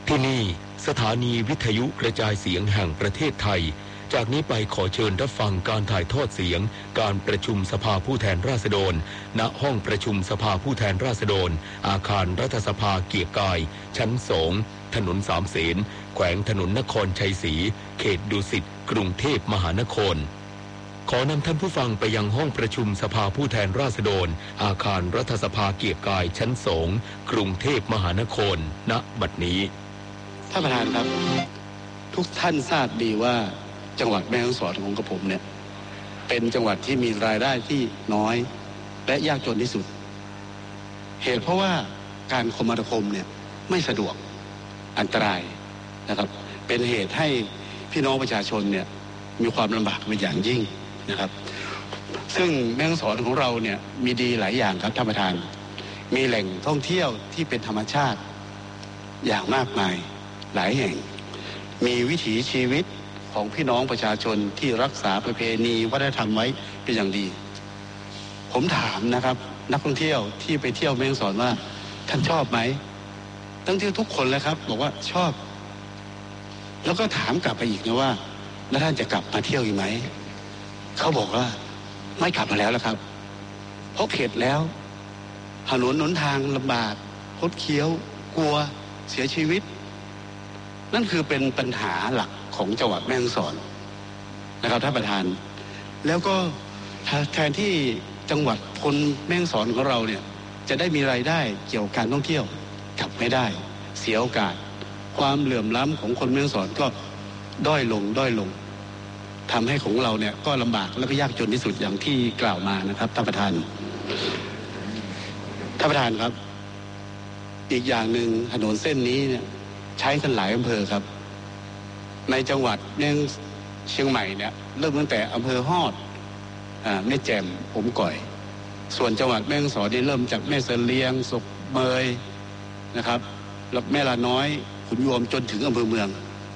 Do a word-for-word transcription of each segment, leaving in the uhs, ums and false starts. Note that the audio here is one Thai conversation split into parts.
ที่นี่สถานีวิทยุกระจายเสียงแห่งประเทศไทยจากนี้ไปขอเชิญรับฟังการถ่ายทอดเสียงการประชุมสภาผู้แทนราษฎรณห้องประชุมสภาผู้แทนราษฎรอาคารรัฐสภาเกียรติกายชั้นสองถนนสามเสนแขวงถนนนครชัยศรีเขตดุสิตกรุงเทพมหานครขอนำท่านผู้ฟังไปยังห้องประชุมสภาผู้แทนราษฎรอาคารรัฐสภาเกียรติกายชั้นสองกรุงเทพมหานครณบัดนี้ท่านประธานครับทุกท่านทราบดีว่าจังหวัดแม่ฮ่องสอนของกระผมเนี่ยเป็นจังหวัดที่มีรายได้ที่น้อยและยากจนที่สุดเหตุเพราะว่าการคมนาคมเนี่ยไม่สะดวกอันตรายนะครับเป็นเหตุให้พี่น้องประชาชนเนี่ยมีความลำบากเป็นอย่างยิ่งนะครับซึ่งแม่ฮ่องสอนของเราเนี่ยมีดีหลายอย่างครับท่านประธานมีแหล่งท่องเที่ยวที่เป็นธรรมชาติอย่างมากมายหลายแห่งมีวิถีชีวิตของพี่น้องประชาชนที่รักษาประเพณีวัฒนธรรมไว้เป็นอย่างดีผมถามนะครับนักท่องเที่ยวที่ไปเที่ยวแม่ฮ่องสอนว่าท่านชอบไหมนักท่องเที่ยวทุกคนเลยครับบอกว่าชอบแล้วก็ถามกลับไปอีกนะว่าแล้วท่านจะกลับมาเที่ยวอีกไหมเขาบอกว่าไม่กลับมาแล้วละครับเพราะเข็ดแล้วถนนหนทางลำบากคดเคี้ยวกลัวเสียชีวิตนั่นคือเป็นปัญหาหลักของจังหวัดแม่ฮ่องสอนนะครับท่านประธานแล้วก็แทนที่จังหวัดคนแม่ฮ่องสอนของเราเนี่ยจะได้มีรายได้เกี่ยวกับการท่องเที่ยวกลับไม่ได้เสียโอกาสความเหลื่อมล้ำของคนแม่ฮ่องสอนก็ด้อยลงด้อยลงทำให้ของเราเนี่ยก็ลำบากและก็ยากจนที่สุดอย่างที่กล่าวมานะครับท่านประธานท่านประธานครับอีกอย่างหนึ่งถนนเส้นนี้เนี่ยใช้กันหลายอำเภอครับในจังหวัดเนี่ยเชียงใหม่เนี่ยเริ่มตั้งแต่อำเภอฮอดอ่าแม่แจ่มผมก่อยส่วนจังหวัดแม่ฮ่องสอนนี่เริ่มจากแม่เสลียงศกเมยนะครับแล้วแม่ลาน้อยขุนยวมจนถึงอำเภอเมือง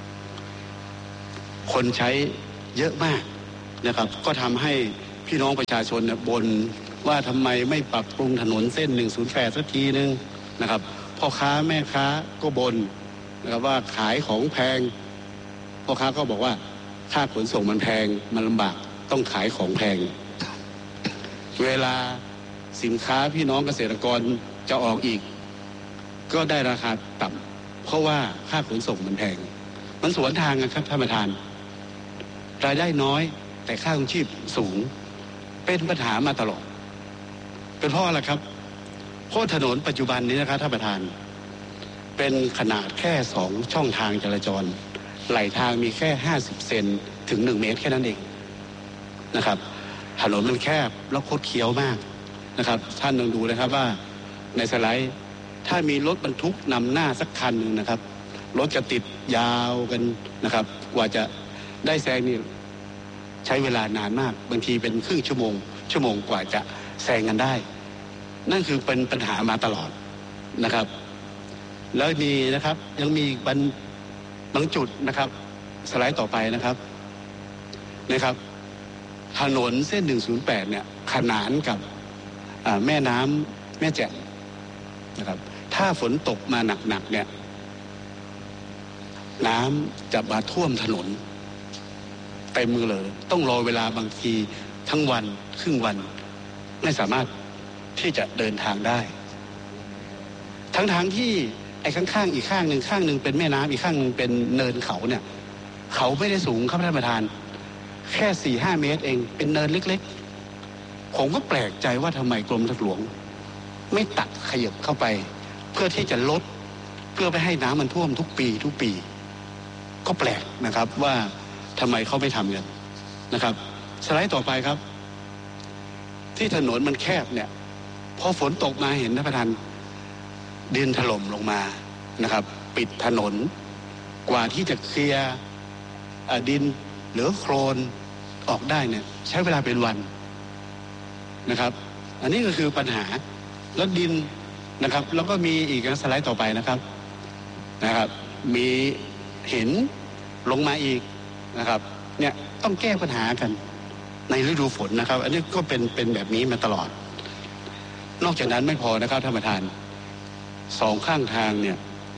คนใช้เยอะมากนะครับก็ทำให้พี่น้องประชาชนเนี่ยบ่นว่าทำไมไม่ปรับปรุงถนนเส้นหนึ่งศูนย์แปดสักทีนึงนะครับพ่อค้าแม่ค้าก็บ่นนะครับว่าขายของแพงพ่อค้าก็บอกว่าค่าขนส่งมันแพงมันลำบากต้องขายของแพงเวลาสินค้าพี่น้องเกษตรกรจะออกอีกก็ได้ราคาต่ำเพราะว่าค่าขนส่งมันแพงมันสวนทางนะครับท่านประธานรายได้น้อยแต่ค่าครองชีพสูงเป็นปัญหามาตลอดเป็นเพราะอะไรครับเพราะถนนปัจจุบันนี้นะครับท่านประธานเป็นขนาดแค่สองช่องทางจราจรไหลทางมีแค่ห้าสิบเซนถึงหนึ่งเมตรแค่นั้นเองนะครับถนนมันแคบแล้วคดเคี้ยวมากนะครับท่านลองดูนะครับว่าในสไลด์ถ้ามีรถบรรทุกนำหน้าสักคันหนึ่งนะครับรถจะติดยาวกันนะครับกว่าจะได้แซงนี่ใช้เวลานานมากบางทีเป็นครึ่งชั่วโมงชั่วโมงกว่าจะแซงกันได้นั่นคือเป็นปัญหามาตลอดนะครับแล้วมีนะครับยังมีบางบางจุดนะครับสไลด์ต่อไปนะครับนะครับถนนเส้นหนึ่งศูนย์แปดเนี่ยขนานกับแม่น้ำแม่แจ่มนะครับถ้าฝนตกมาหนักๆเนี่ยน้ำจะมาท่วมถนนเต็มเลยต้องรอเวลาบางทีทั้งวันครึ่งวันไม่สามารถที่จะเดินทางได้ทั้งทางที่ไอ้ข้างๆอีกข้างหนึ่งข้างหนึ่งเป็นแม่น้ำอีกข้างหนึ่งเป็นเนินเขาเนี่ยเขาไม่ได้สูงครับท่านประธานแค่สี่ห้าเมตรเองเป็นเนินเล็กๆผมก็แปลกใจว่าทำไมกรมทางหลวงไม่ตัดขยับเข้าไปเพื่อที่จะลดเพื่อไม่ให้น้ำมันท่วมทุกปีทุกปีก็แปลกนะครับว่าทำไมเขาไม่ทำกันนะครับสไลด์ต่อไปครับที่ถนนมันแคบเนี่ยพอฝนตกมาเห็นท่านประธานดินถล่มลงมานะครับปิดถนนกว่าที่จะเคลียร์ดินหรือโคลนออกได้เนี่ยใช้เวลาเป็นวันนะครับอันนี้ก็คือปัญหาแล้วดินนะครับแล้วก็มีอีกสไลด์ต่อไปนะครับนะครับมีเห็นลงมาอีกนะครับเนี่ยต้องแก้ปัญหากันในฤดูฝนนะครับอันนี้ก็เป็นเป็นแบบนี้มาตลอดนอกจากนั้นไม่พอนะครับท่านประธานสองข้างทางเนี่ย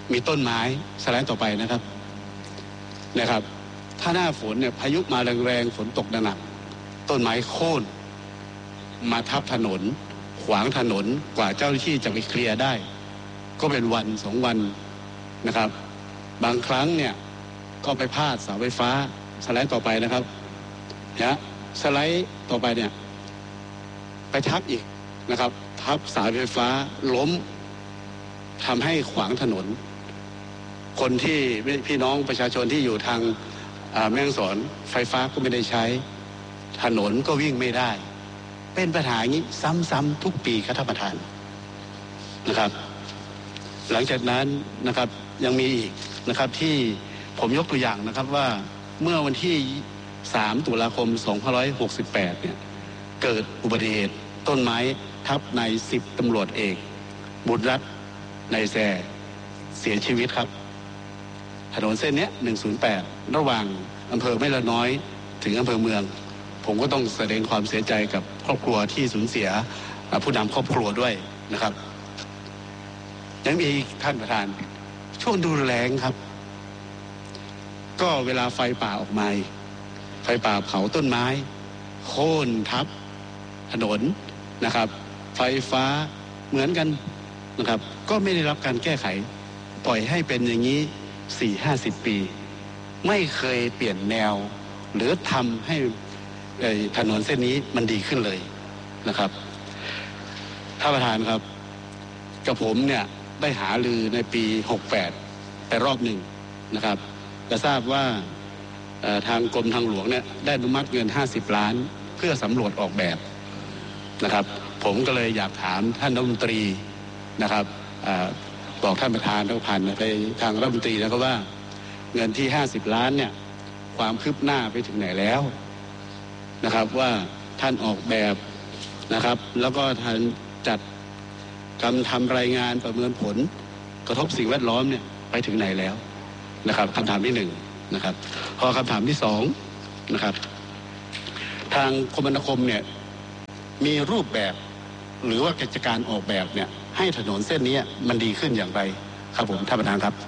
มีต้นไม้สไลด์ต่อไปนะครับนะครับถ้าหน้าฝนเนี่ยพายุมาแรงๆฝนตกหนักๆต้นไม้โค่นมาทับถนนขวางถนนกว่าเจ้าหน้าที่จะไปเคลียร์ได้ก็เป็นวันสองวันนะครับบางครั้งเนี่ยก็ไปพาดเสาไฟฟ้าสไลด์ต่อไปนะครับนะสไลด์ต่อไปเนี่ยไปทับอีกนะครับทับสายไฟฟ้าล้มทำให้ขวางถนนคนที่พี่น้องประชาชนที่อยู่ทางแม่ฮ่องสอนไฟฟ้าก็ไม่ได้ใช้ถนนก็วิ่งไม่ได้เป็นปัญหาอย่างนี้ซ้ำๆทุกปีครับท่านประธานนะครับหลังจากนั้นนะครับยังมีอีกนะครับที่ผมยกตัวอย่างนะครับว่าเมื่อวันที่สามตุลาคมสองพันห้าร้อยหกสิบแปดเนี่ยเกิดอุบัติเหตุต้นไม้ทับนายสิบตำรวจเอกบุญรัตน์นายแซเสียชีวิตครับถนนเส้นนี้หนึ่งศูนย์แปดระหว่างอำเภอแม่ละน้อยถึงอำเภอเมืองผมก็ต้องแสดงความเสียใจกับครอบครัวที่สูญเสียผู้นำครอบครัวด้วยนะครับยังมีท่านประธานช่วงดูแลงครับก็เวลาไฟป่าออกมาไฟป่าเผาต้นไม้โค่นทับถนนนะครับไฟฟ้าเหมือนกันนะครับก็ไม่ได้รับการแก้ไขปล่อยให้เป็นอย่างนี้สี่ห้าสิบปีไม่เคยเปลี่ยนแนวหรือทำให้ถนนเส้นนี้มันดีขึ้นเลยนะครับท่านประธานครับกับผมเนี่ยได้หารือในปีหกแปดไปรอบหนึ่งนะครับจะทราบว่าทางกรมทางหลวงเนี่ยได้อนุมัติเงินห้าสิบล้านเพื่อสำรวจออกแบบนะครับผมก็เลยอยากถามท่านรัฐมนตรีนะครับบอกท่านประธานท่านผ่านไปทางรัฐมนตรีนะครับว่าเงินที่ห้าสิบล้านเนี่ยความคืบหน้าไปถึงไหนแล้วนะครับว่าท่านออกแบบนะครับแล้วก็ท่านจัดกำทำรายงานประเมินผลกระทบสิ่งแวดล้อมเนี่ยไปถึงไหนแล้วนะครับคำถามที่หนึ่งนะครับพอคำถามที่สองนะครับทางคมนาคมเนี่ยมีรูปแบบหรือว่ากิจการออกแบบเนี่ยให้ถนนเส้นนี้มันดีขึ้นอย่างไรครับผมท่านประธานครับ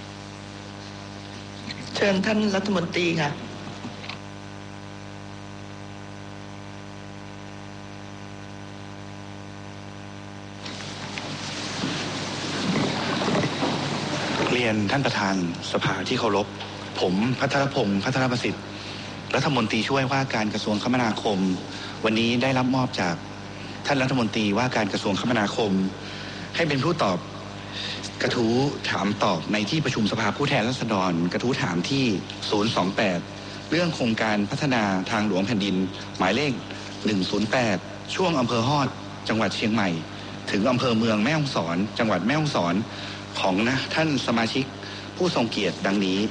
เชิญท่านรัฐมนตรีค่ะเรียนท่านประธานสภาที่เคารพผมพัทรพงศ์พัทรประสิทธิ์รัฐมนตรีช่วยว่าการกระทรวงคมนาคมวันนี้ได้รับมอบจากท่านรัฐมนตรีว่าการกระทรวงคมนาคมให้เป็นผู้ตอบกระทู้ถามตอบในที่ประชุมสภาผู้แทนราษฎรกระทู้ถามที่ศูนย์สองแปดเรื่องโครงการพัฒนาทางหลวงแผ่นดินหมายเลขหนึ่งศูนย์แปดช่วงอำเภอฮอดจังหวัดเชียงใหม่ถึงอำเภอเมืองแม่ฮ่องสอนจังหวัดแม่ฮ่องสอนของนะท่านสมาชิกผู้ทรงเกียรติดังนี้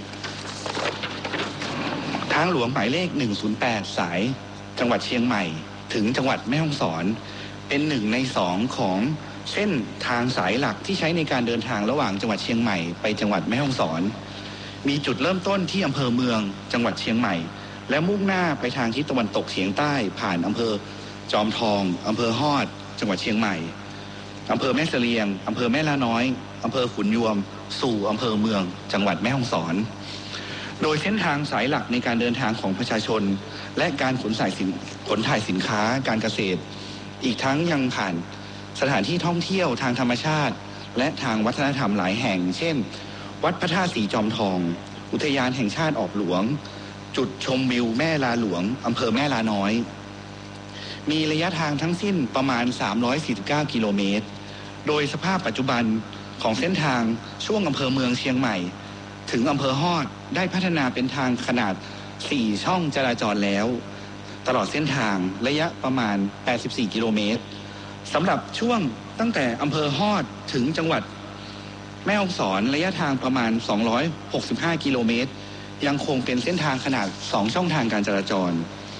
ทางหลวงหมายเลขหนึ่งศูนย์แปดสายจังหวัดเชียงใหม่ถึงจังหวัดแม่ฮ่องสอนเป็นหนึ่งในสองของเส้นทางสายหลักที่ใช้ในการเดินทางระหว่างจังหวัดเชียงใหม่ไปจังหวัดแม่ฮ่องสอนมีจุดเริ่มต้นที่อำเภอเมืองจังหวัดเชียงใหม่และมุ่งหน้าไปทางทิศตะวันตกเฉียงใต้ผ่านอำเภอจอมทองอำเภอฮอดจังหวัดเชียงใหม่อำเภอแม่เสลียงอำเภอแม่ละน้อยอำเภอขุนยวมสู่อำเภอเมืองจังหวัดแม่ฮ่องสอนโดยเส้นทางสายหลักในการเดินทางของประชาชนและการขนส่งสินขนถ่ายสินค้าการเกษตรอีกทั้งยังผ่านสถานที่ท่องเที่ยวทางธรรมชาติและทางวัฒนธรรมหลายแห่งเช่นวัดพระธาตุสีจอมทองอุทยานแห่งชาติออกหลวงจุดชมวิวแม่ลาหลวงอำเภอแม่ลาน้อยมีระยะทางทั้งสิ้นประมาณสามร้อยสี่สิบเก้ากิโลเมตรโดยสภาพปัจจุบันของเส้นทางช่วงอำเภอเมืองเชียงใหม่ถึงอำเภอฮอดได้พัฒนาเป็นทางขนาดสี่ช่องจราจรแล้วตลอดเส้นทางระยะประมาณแปดสิบสี่กิโลเมตรสำหรับช่วงตั้งแต่อำเภอฮอดถึงจังหวัดแม่ฮ่องสอนระยะทางประมาณสองร้อยหกสิบห้ากิโลเมตรยังคงเป็นเส้นทางขนาดสองช่องทางการจราจร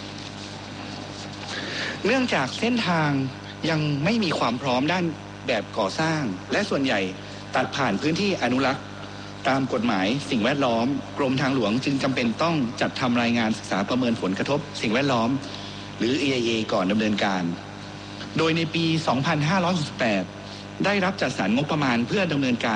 เนื่องจากเส้นทางยังไม่มีความพร้อมด้านแบบก่อสร้างและส่วนใหญ่ตัดผ่านพื้นที่อนุรักษ์ตามกฎหมายสิ่งแวดล้อมกรมทางหลวงจึงจำเป็นต้องจัดทำรายงานศึกษาประเมินผลกระทบสิ่งแวดล้อมหรือ อี ไอ เอ ก่อนดำเนินการโดยในปี สองพันห้าร้อยหกสิบแปด ได้รับจัดสรรงบประมาณเพื่อดำเนินการ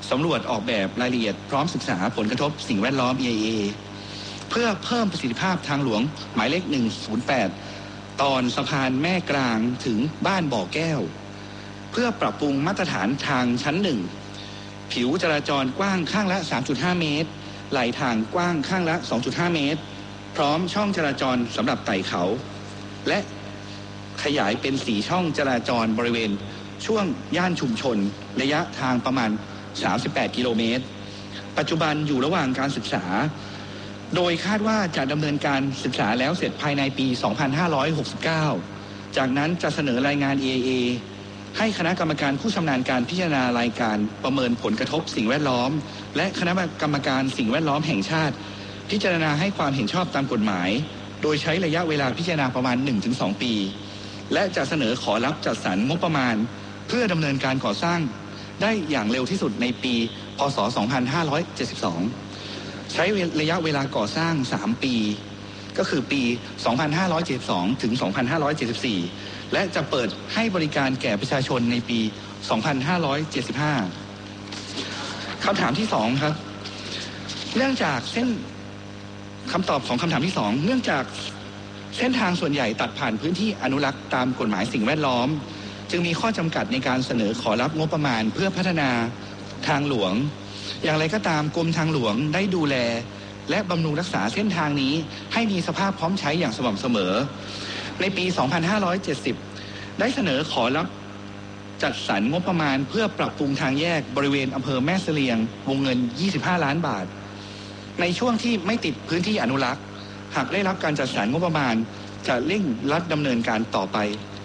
สำรวจออกแบบรายละเอียดพร้อมศึกษาผลกระทบสิ่งแวดล้อม อี ไอ เอ เพื่อเพิ่มประสิทธิภาพทางหลวงหมายเลขหนึ่งศูนย์แปดตอนสะพานแม่กลางถึงบ้านบ่อแก้วเพื่อปรับปรุงมาตรฐานทางชั้นหนึ่งผิวจราจรกว้างข้างละ สามจุดห้า เมตรไหลทางกว้างข้างละ สองจุดห้า เมตรพร้อมช่องจราจรสำหรับไต่เขาและขยายเป็นสี่ช่องจราจรบริเวณช่วงย่านชุมชนระยะทางประมาณสามสิบแปดกิโลเมตรปัจจุบันอยู่ระหว่างการศึกษาโดยคาดว่าจะดำเนินการศึกษาแล้วเสร็จภายในปี สองพันห้าร้อยหกสิบเก้า จากนั้นจะเสนอรายงาน อี ไอ เอ ให้คณะกรรมการผู้ชำนาญการพิจารณารายการประเมินผลกระทบสิ่งแวดล้อมและคณะกรรมการสิ่งแวดล้อมแห่งชาติพิจารณาให้ความเห็นชอบตามกฎหมายโดยใช้ระยะเวลาพิจารณาประมาณ หนึ่งถึงสอง ปีและจะเสนอขอรับจัดสรรงบประมาณเพื่อดำเนินการก่อสร้างได้อย่างเร็วที่สุดในปีพ.ศ. สองพันห้าร้อยเจ็ดสิบสองใช้ระยะเวลาก่อสร้างสามปีก็คือปี สองพันห้าร้อยเจ็ดสิบสอง ถึง สองพันห้าร้อยเจ็ดสิบสี่ และจะเปิดให้บริการแก่ประชาชนในปี สองพันห้าร้อยเจ็ดสิบห้า คำถามที่สองครับเนื่องจากเส้นคำตอบของคำถามที่สองเนื่องจากเส้นทางส่วนใหญ่ตัดผ่านพื้นที่อนุรักษ์ตามกฎหมายสิ่งแวดล้อมจึงมีข้อจำกัดในการเสนอขอรับงบประมาณเพื่อพัฒนาทางหลวงอย่างไรก็ตามกรมทางหลวงได้ดูแลและบำรุงรักษาเส้นทางนี้ให้มีสภาพพร้อมใช้อย่างสม่ำเสมอในปี สองพันห้าร้อยเจ็ดสิบ ได้เสนอขอรับจัดสรรงบประมาณเพื่อปรับปรุงทางแยกบริเวณอำเภอแม่เสลียงวงเงินยี่สิบห้าล้านบาทในช่วงที่ไม่ติดพื้นที่อนุรักษ์หากได้รับการจัดสรรงบประมาณจะเร่งรัดดำเนินการต่อไป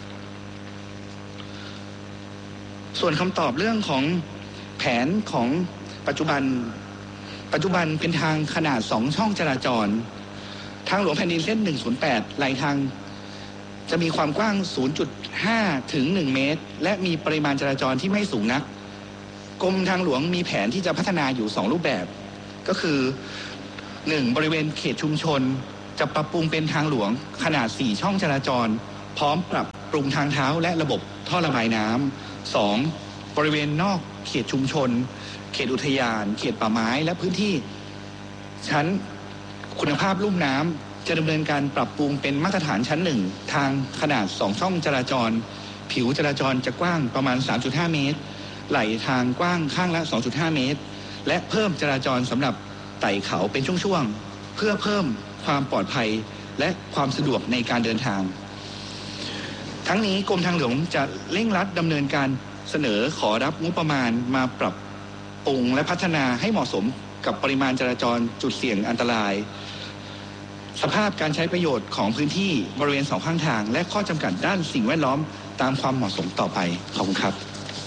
ส่วนคำตอบเรื่องของแผนของปัจจุบันปัจจุบันเป็นทางขนาดสองช่องจราจรทางหลวงแผ่นดินเส้นหนึ่งศูนย์แปดไหลทางจะมีความกว้าง ศูนย์จุดห้า ถึง หนึ่ง เมตรและมีปริมาณจราจรที่ไม่สูงนักกรมทางหลวงมีแผนที่จะพัฒนาอยู่สองรูปแบบก็คือหนึ่งบริเวณเขตชุมชนจะปรับปรุงเป็นทางหลวงขนาดสี่ช่องจราจรพร้อมปรับปรุงทางเท้าและระบบท่อระบายน้ำสองบริเวณนอกเขตชุมชนเขตอุทยานเขตป่าไม้และพื้นที่ชั้นคุณภาพลุ่มน้ำจะดำเนินการปรับปรุงเป็นมาตรฐานชั้นหนึ่งทางขนาดสองช่องจราจรผิวจราจรจะกว้างประมาณ สามจุดห้า เมตรไหลทางกว้างข้างละ สองจุดห้า เมตรและเพิ่มจราจรสำหรับไต่เขาเป็นช่วงๆเพื่อเพิ่มความปลอดภัยและความสะดวกในการเดินทางทั้งนี้กรมทางหลวงจะเร่งรัดดำเนินการเสนอขอรับงบประมาณมาปรับปรุงและพัฒนาให้เหมาะสมกับปริมาณจราจรจุดเสี่ยงอันตรายสภาพการใช้ประโยชน์ของพื้นที่บริเวณสองข้างทางและข้อจำกัดด้านสิ่งแวดล้อมตามความเหมาะสมต่อไปขอบคุณครับ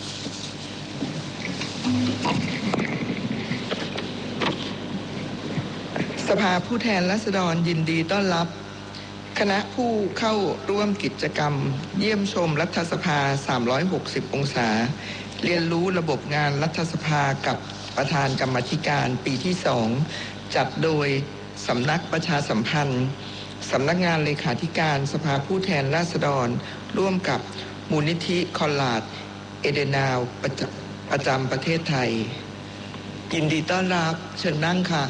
สภาผู้แทนราษฎรยินดีต้อนรับคณะผู้เข้าร่วมกิจกรรมเยี่ยมชมรัฐสภาสามร้อยหกสิบองศาเรียนรู้ระบบงานรัฐสภากับประธานกรรมาธิการปีที่สองจัดโดยสำนักประชาสัมพันธ์สำนักงานเลขาธิการสภาผู้แทนราษฎรร่วมกับมูลนิธิคอนราดเอเดนาวประจำประจำประเทศไทยยินดีต้อนรับเชิญนั่งค่ะ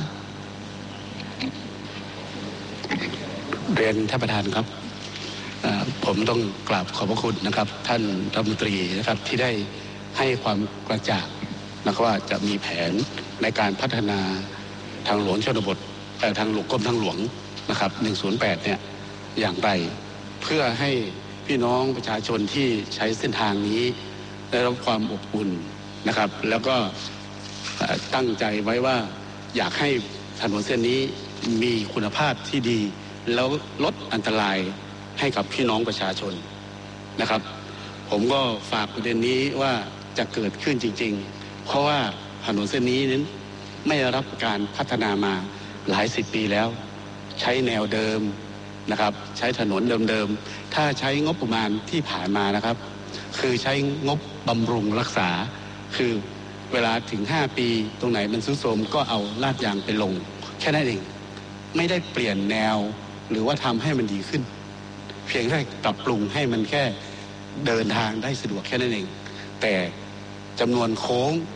เรียนท่านประธานครับผมต้องกราบขอบพระคุณนะครับท่านรัฐมนตรีนะครับที่ได้ให้ความกระจ่างนะครับว่าจะมีแผนในการพัฒนาทางหลวงชนบททางหลวงกรมทางหลวงนะครับหนึ่งศูนย์แปดเนี่ยอย่างไรเพื่อให้พี่น้องประชาชนที่ใช้เส้นทางนี้ได้รับความอบอุ่นนะครับแล้วก็ตั้งใจไว้ว่าอยากให้ถนนเส้นนี้มีคุณภาพที่ดีแล้วลดอันตรายให้กับพี่น้องประชาชนนะครับผมก็ฝากประเด็นนี้ว่าจะเกิดขึ้นจริงๆเพราะว่าถนนเส้นนี้นั้นไม่ได้รับการพัฒนามาหลายสิบปีแล้วใช้แนวเดิมนะครับใช้ถนนเดิมๆถ้าใช้งบประมาณที่ผ่านมานะครับคือใช้งบบำรุงรักษาคือเวลาถึงห้าปีตรงไหนมันทรุดโทรมก็เอาลาดยางไปลงแค่นั้นเองไม่ได้เปลี่ยนแนวหรือว่าทำให้มันดีขึ้นเพียงแค่ปรับปรุงให้มันแค่เดินทางได้สะดวกแค่นั้นเองแต่จำนวนโค้ง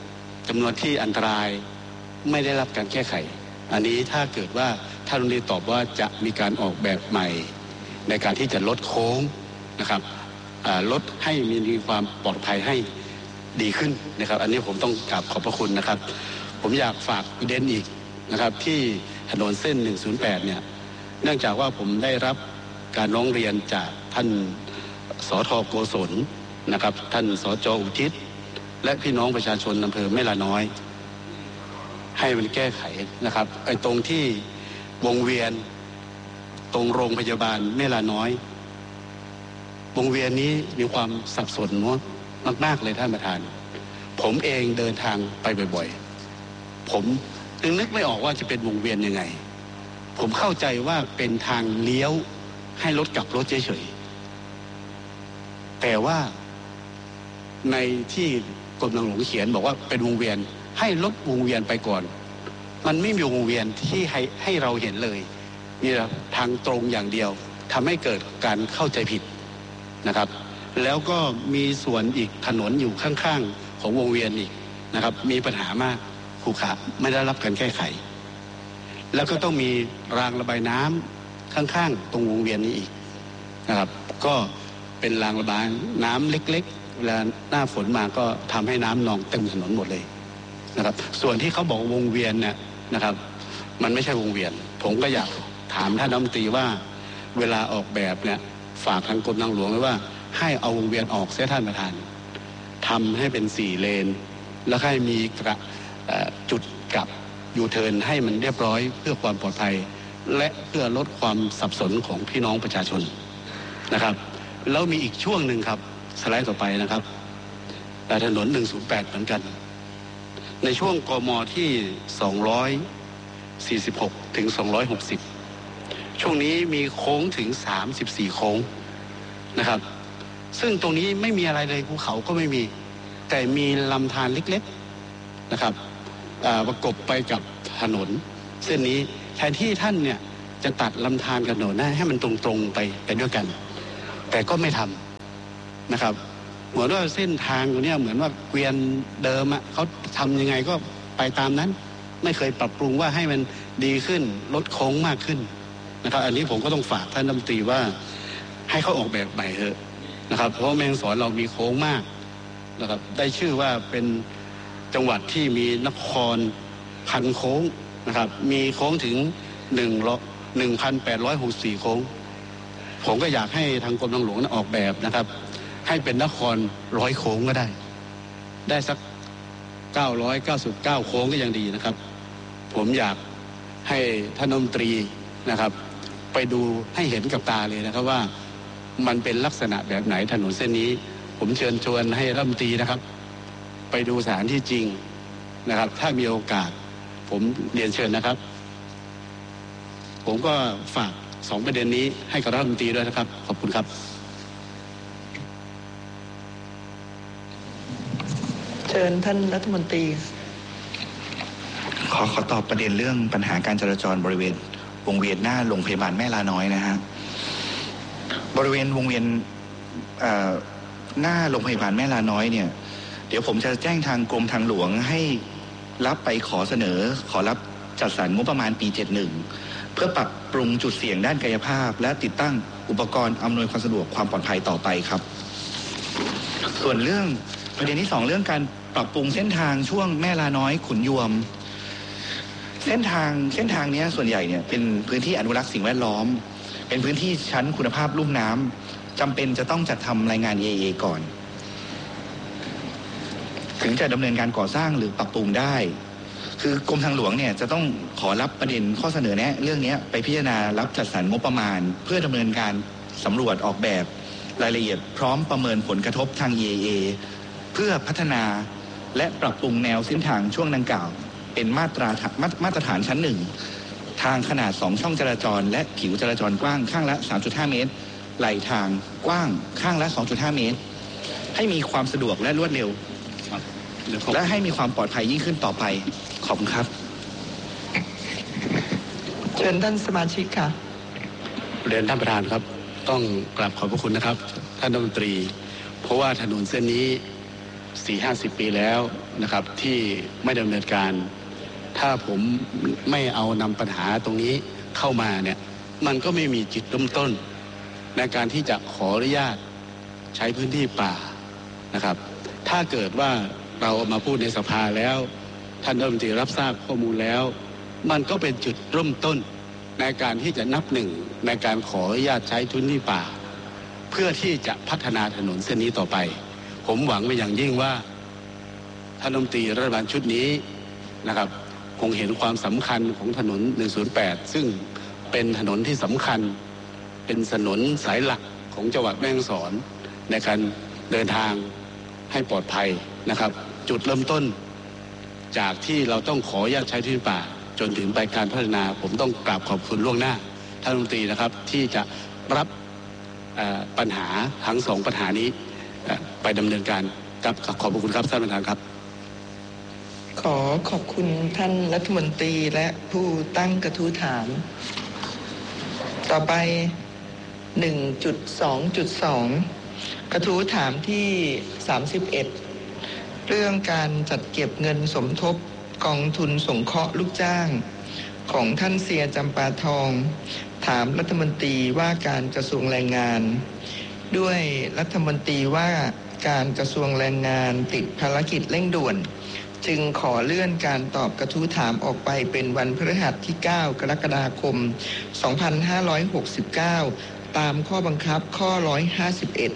จำนวนที่อันตรายไม่ได้รับการแก้ไขอันนี้ถ้าเกิดว่าท่านรัฐมนตรีตอบว่าจะมีการออกแบบใหม่ในการที่จะลดโค้งนะครับลดให้มีความปลอดภัยให้ดีขึ้นนะครับอันนี้ผมต้องกราบขอบพระคุณนะครับผมอยากฝากประเด็นอีกนะครับที่ถนนเส้นหนึ่งศูนย์แปดเนี่ยเนื่องจากว่าผมได้รับการร้องเรียนจากท่านสท.โกศลนะครับท่านสจ.อุทิศและพี่น้องประชาชนอำเภอแม่ลาน้อยให้มันแก้ไขนะครับไอ้ตรงที่วงเวียนตรงโรงพยาบาลแม่ลาน้อยวงเวียนนี้มีความสับสนมากๆเลยท่านประธานผมเองเดินทางไปบ่อยๆผมนึกนึกไม่ออกว่าจะเป็นวงเวียนยังไงผมเข้าใจว่าเป็นทางเลี้ยวให้รถกลับรถเฉยๆแต่ว่าในที่กรมทางหลวงเขียนบอกว่าเป็นวงเวียนให้รถวงเวียนไปก่อนมันไม่มีวงเวียนที่ให้ให้เราเห็นเลยมีทางตรงอย่างเดียวทำให้เกิดการเข้าใจผิดนะครับแล้วก็มีส่วนอีกถนนอยู่ข้างๆของวงเวียนอีกนะครับมีปัญหามากขรุขระไม่ได้รับการแก้ไขแล้วก็ต้องมีรางระบายน้ำข้างๆตรงวงเวียนนี้อีกนะครับก็เป็นรางระบายน้ำเล็กๆเวลาหน้าฝนมาก็ทำให้น้ำนองเต็มถนนหมดเลยนะครับส่วนที่เขาบอกวงเวียนเนี่ยนะครับมันไม่ใช่วงเวียนผมก็อยากถามท่านรัฐมนตรีว่าเวลาออกแบบเนี่ยฝากทางกรมทางหลวงไว้ว่าให้เอาวงเวียนออกเสียท่านประธานทำให้เป็นสี่เลนแล้วให้มีกระจุดกลับยูเทิร์นให้มันเรียบร้อยเพื่อความปลอดภัยและเพื่อลดความสับสนของพี่น้องประชาชนนะครับแล้วมีอีกช่วงหนึ่งครับสไลด์ต่อไปนะครับถนนหนึ่งศูนย์แปดเหมือนกันในช่วงกมที่สองร้อยสี่สิบหกถึงสองร้อยหกสิบช่วงนี้มีโค้งถึงสามสิบสี่โค้งนะครับซึ่งตรงนี้ไม่มีอะไรเลยภูเขาก็ไม่มีแต่มีลำธารเล็กๆนะครับประกบไปกับถนนเส้นนี้แทนที่ท่านเนี่ยจะตัดลำธารกับถนนให้มันตรงๆไปไปด้วยกันแต่ก็ไม่ทำนะครับเหมือนว่าเส้นทางตรงนี้เหมือนว่าเกวียนเดิมอ่ะเขาทำยังไงก็ไปตามนั้นไม่เคยปรับปรุงว่าให้มันดีขึ้นลดโค้งมากขึ้นนะครับอันนี้ผมก็ต้องฝากท่านรัฐมนตรีว่าให้เขาออกแบบใหม่เถอะนะครับเพราะแม่ฮ่องสอนเรามีโค้งมากนะครับได้ชื่อว่าเป็นจังหวัดที่มีนครพันโค้งนะครับมีโค้งถึงหนึ่งหนึ่งพันแปดร้อยหกสิบสี่โค้งผมก็อยากให้ทางกรมทางหลวงออกแบบนะครับให้เป็นนครร้อยโค้งก็ได้ได้สักเก้าร้อยเก้าสิบเก้าโค้งก็ยังดีนะครับผมอยากให้ท่านรัฐมนตรีนะครับไปดูให้เห็นกับตาเลยนะครับว่ามันเป็นลักษณะแบบไหนถนนเส้นนี้ผมเชิญชวนให้รัฐมนตรีนะครับไปดูสถานที่จริงนะครับถ้ามีโอกาสผมเรียนเชิญนะครับผมก็ฝากสองประเด็นนี้ให้กับรัฐมนตรีด้วยนะครับขอบคุณครับเชิญท่านรัฐมนตรีขอขอตอบประเด็นเรื่องปัญหาการจราจรบริเวณวงเวียนหน้าโรงพยาบาลแม่ลาน้อยนะฮะบริเวณวงเวียนหน้าโรงพยาบาลแม่ลาน้อยเนี่ยเดี๋ยวผมจะแจ้งทางกรมทางหลวงให้รับไปขอเสนอขอรับจัดสรรงบประมาณปีเจ็ดสิบเอ็ดเพื่อปรับปรุงจุดเสี่ยงด้านกายภาพและติดตั้งอุปกรณ์อำนวยความสะดวกความปลอดภัยต่อไปครับส่วนเรื่องประเด็นที่สองเรื่องการปรับปรุงเส้นทางช่วงแม่ลาน้อยขุนยวมเส้นทางเส้นทางนี้ส่วนใหญ่เนี่ยเป็นพื้นที่อนุรักษ์สิ่งแวดล้อมเป็นพื้นที่ชั้นคุณภาพลุ่มน้ำจำเป็นจะต้องจัดทำรายงาน เอ เอ ก่อนถึงจะดำเนินการก่อสร้างหรือปรับปรุงได้คือกรมทางหลวงเนี่ยจะต้องขอรับประเด็นข้อเสนอแนะเรื่องนี้ไปพิจารณารับจัดสรรงบประมาณเพื่อดำเนินการสำรวจออกแบบรายละเอียดพร้อมประเมินผลกระทบทาง เอ เอ เพื่อพัฒนาและปรับปรุงแนวเส้นทางช่วงดังกล่าวเป็นมาตรามาตรฐานชั้นหนึ่งทางขนาดสองช่องจราจรและผิวจราจรกว้างข้างละ สามจุดห้า เมตรไหลทางกว้างข้างละ สองจุดห้า เมตรให้มีความสะดวกและรวดเร็วและให้มีความปลอดภัยยิ่งขึ้นต่อไปขอบคุณครับเชิญท่านสมาชิกค่ะเรียนท่านประธานครับต้องกราบขอบพระคุณนะครับท่านรัฐมนตรีเพราะว่าถนนเส้นนี้ สี่ห้าสิบ ปีแล้วนะครับที่ไม่ดำเนินการถ้าผมไม่เอานำปัญหาตรงนี้เข้ามาเนี่ยมันก็ไม่มีจุดเริ่มต้นในการที่จะขออนุญาตใช้พื้นที่ป่านะครับถ้าเกิดว่าเราเอามาพูดในสภาแล้วท่านรัฐมนตรีรับทราบข้อมูลแล้วมันก็เป็นจุดเริ่มต้นในการที่จะนับหนึ่งในการขออนุญาตใช้พื้นที่ป่าเพื่อที่จะพัฒนาถนนเส้นนี้ต่อไปผมหวังเป็นอย่างยิ่งว่าท่านรัฐมนตรีรัฐบาลชุดนี้นะครับคงเห็นความสำคัญของถนนหนึ่งศูนย์แปดซึ่งเป็นถนนที่สำคัญเป็นถนนสายหลักของจังหวัดแม่ฮ่องสอนในการเดินทางให้ปลอดภัยนะครับจุดเริ่มต้นจากที่เราต้องขออนุญาตใช้ที่ป่าจนถึงไปการพัฒนาผมต้องกราบขอบคุณล่วงหน้าท่านรัฐมนตรีนะครับที่จะรับปัญหาทั้งสองปัญหานี้ไปดำเนินการครับขอบคุณครับท่านประธานครับขอขอบคุณท่านรัฐมนตรีและผู้ตั้งกระทู้ถามต่อไป หนึ่งจุดสองจุดสอง กระทู้ถามที่สามสิบเอ็ดเรื่องการจัดเก็บเงินสมทบกองทุนสงเคราะห์ลูกจ้างของท่านเสียจำปาทองถามรัฐมนตรีว่าการกระทรวงแรงงานด้วยรัฐมนตรีว่าการกระทรวงแรงงานติดภารกิจเร่งด่วนจึงขอเลื่อนการตอบกระทู้ถามออกไปเป็นวันพฤหัสที่เก้ากรกฎาคมสองพันห้าร้อยหกสิบเก้าตามข้อบังคับข้อหนึ่งร้อยห้าสิบเอ็ด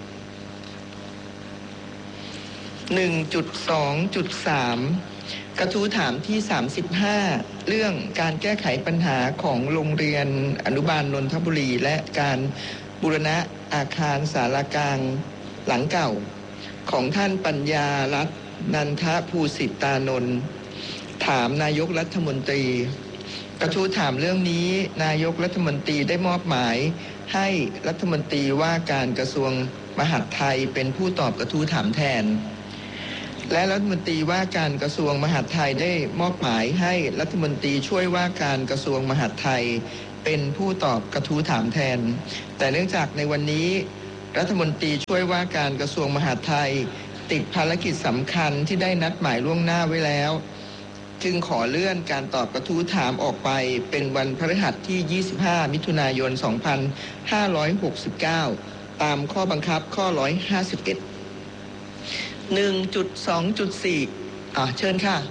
หนึ่งจุดสองจุดสาม กระทู้ถามที่สามสิบห้าเรื่องการแก้ไขปัญหาของโรงเรียนอนุบาลนนทบุรีและการบูรณะอาคารศาลากลางหลังเก่าของท่านปัญญารัตน์นันทภูสิตานนท์ถามนายกรัฐมนตรีกระทู้ถามเรื่องนี้นายกรัฐมนตรีได้มอบหมายให้รัฐมนตรีว่าการกระทรวงมหาดไทยเป็นผู้ตอบกระทู้ถามแทนและรัฐมนตรีว่าการกระทรวงมหาดไทยได้มอบหมายให้รัฐมนตรีช่วยว่าการกระทรวงมหาดไทยเป็นผู้ตอบกระทู้ถามแทนแต่เนื่องจากในวันนี้รัฐมนตรีช่วยว่าการกระทรวงมหาดไทยติดภารกิจสำคัญที่ได้นัดหมายล่วงหน้าไว้แล้วจึงขอเลื่อนการตอบกระทู้ถามออกไปเป็นวันพฤหัสที่ยี่สิบห้ามิถุนายนสองพันห้าร้อยหกสิบเก้าตามข้อบังคับข้อหนึ่งร้อยห้าสิบเอ็ด หนึ่งจุดสองจุดสี่ อ่ะเชิญค่ะ